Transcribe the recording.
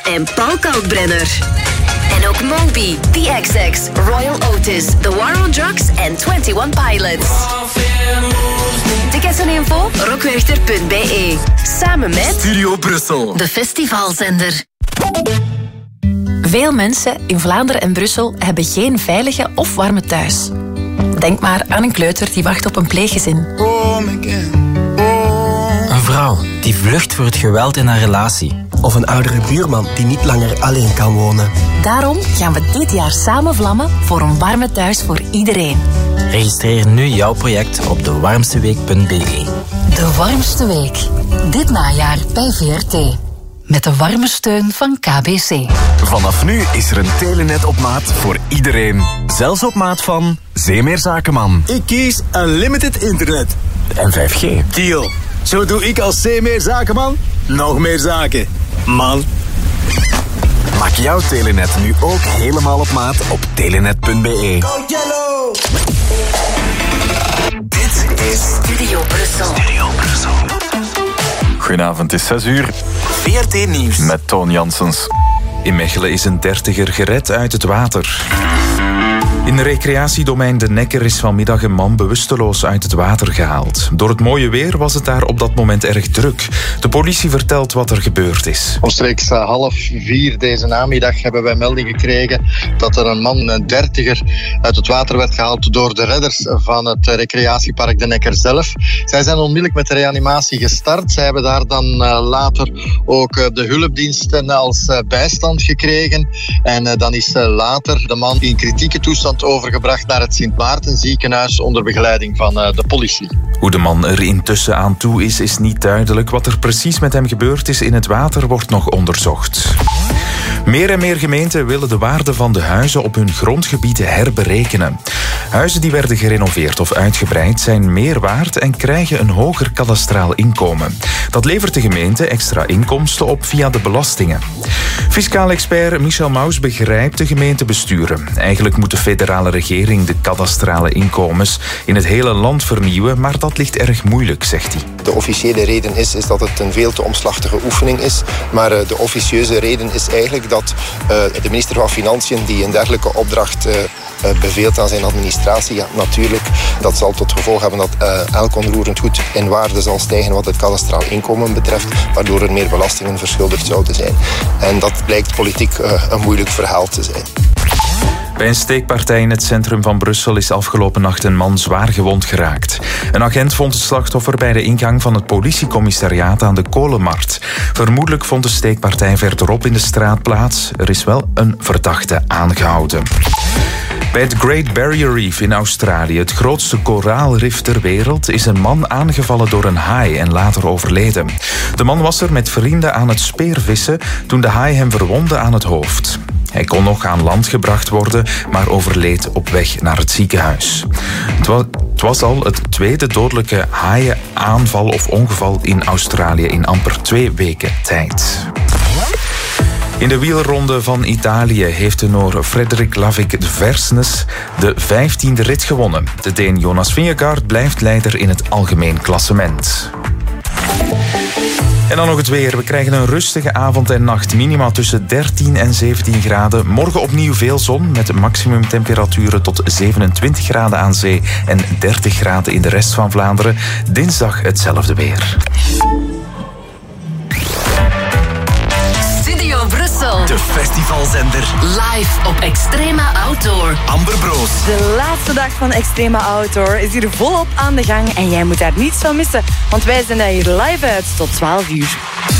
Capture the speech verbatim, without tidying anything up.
en Paul Kalkbrenner. En ook Moby, The X X, Royal Otis, The War on Drugs en eenentwintig Pilots. Tickets en info, rockwerchter punt b e. Samen met Studio Brussel, de festivalzender. Veel mensen in Vlaanderen en Brussel hebben geen veilige of warme thuis. Denk maar aan een kleuter die wacht op een pleeggezin. Een vrouw die vlucht voor het geweld in haar relatie. Of een oudere buurman die niet langer alleen kan wonen. Daarom gaan we dit jaar samen vlammen voor een warme thuis voor iedereen. Registreer nu jouw project op de warmste week punt b e. De Warmste Week. Dit najaar bij V R T. Met de warme steun van K B C. Vanaf nu is er een telenet op maat voor iedereen. Zelfs op maat van Zeemeer Zakenman. Ik kies Unlimited Internet. En vijf G. Deal. Zo doe ik als Zeemeer Zakenman nog meer zaken. Man. Maak jouw telenet nu ook helemaal op maat op telenet punt b e. Go Yellow! Dit is Studio Brussel. Studio Brussel. Goedenavond, het is zes uur. V R T Nieuws. Met Toon Janssens. In Mechelen is een dertiger gered uit het water. In recreatiedomein De Nekker is vanmiddag een man bewusteloos uit het water gehaald. Door het mooie weer was het daar op dat moment erg druk. De politie vertelt wat er gebeurd is. Omstreeks half vier deze namiddag hebben wij melding gekregen dat er een man, een dertiger, uit het water werd gehaald door de redders van het recreatiepark De Nekker zelf. Zij zijn onmiddellijk met de reanimatie gestart. Zij hebben daar dan later ook de hulpdiensten als bijstand gekregen. En dan is later de man in kritieke toestand overgebracht naar het Sint Maarten ziekenhuis onder begeleiding van de politie. Hoe de man er intussen aan toe is, is niet duidelijk. Wat er precies met hem gebeurd is in het water, wordt nog onderzocht. Meer en meer gemeenten willen de waarde van de huizen op hun grondgebieden herberekenen. Huizen die werden gerenoveerd of uitgebreid zijn meer waard en krijgen een hoger kadastraal inkomen. Dat levert de gemeente extra inkomsten op via de belastingen. Fiscaal expert Michel Maus begrijpt de gemeentebesturen. Eigenlijk moet de federale regering de kadastrale inkomens in het hele land vernieuwen, maar dat ligt erg moeilijk, zegt hij. De officiële reden is, is dat het een veel te omslachtige oefening is, maar uh, de officieuze reden is eigenlijk dat uh, de minister van Financiën die een dergelijke opdracht uh, uh, beveelt aan zijn administratie, ja, natuurlijk, dat zal tot gevolg hebben dat uh, elk onroerend goed in waarde zal stijgen wat het kadastraal inkomen betreft, waardoor er meer belastingen verschuldigd zouden zijn. En dat blijkt politiek uh, een moeilijk verhaal te zijn. Bij een steekpartij in het centrum van Brussel is afgelopen nacht een man zwaar gewond geraakt. Een agent vond het slachtoffer bij de ingang van het politiecommissariaat aan de Kolenmarkt. Vermoedelijk vond de steekpartij verderop in de straat plaats. Er is wel een verdachte aangehouden. Bij het Great Barrier Reef in Australië, het grootste koraalrif ter wereld, is een man aangevallen door een haai en later overleden. De man was er met vrienden aan het speervissen toen de haai hem verwondde aan het hoofd. Hij kon nog aan land gebracht worden, maar overleed op weg naar het ziekenhuis. Het was, het was al het tweede dodelijke haaienaanval of ongeval in Australië in amper twee weken tijd. In de wielronde van Italië heeft de Noor Frederik Lavic Versnes de vijftiende rit gewonnen. De Deen Jonas Vingegaard blijft leider in het algemeen klassement. En dan nog het weer. We krijgen een rustige avond en nacht. Minima tussen dertien en zeventien graden. Morgen opnieuw veel zon met maximumtemperaturen tot zevenentwintig graden aan zee en dertig graden in de rest van Vlaanderen. Dinsdag hetzelfde weer. Studio Brussel. De festivalzender. Live op Extrema Outdoor. Amber Broos. De laatste dag van Extrema Outdoor is hier volop aan de gang en jij moet daar niets van missen, want wij zijn hier live uit tot twaalf uur.